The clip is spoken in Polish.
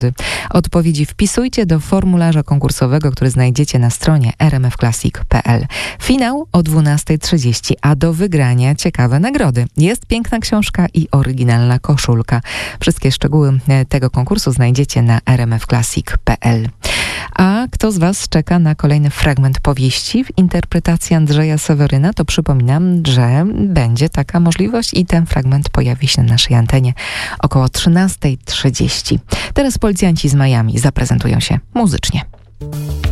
Odpowiedzi wpisujcie do formularza konkursowego, który znajdziecie na stronie rmfclassic.pl. Finał o 12:30, a do wygrania ciekawe nagrody. Jest piękna książka i oryginalna koszulka. Wszystkie szczegóły tego konkursu znajdziecie na rmfclassic.pl. A kto z Was czeka na kolejny fragment powieści w interpretacji Andrzeja Seweryna, to przypominam, że będzie taka możliwość i ten fragment pojawi się na naszej antenie około 13:30. Teraz policjanci z Miami zaprezentują się muzycznie.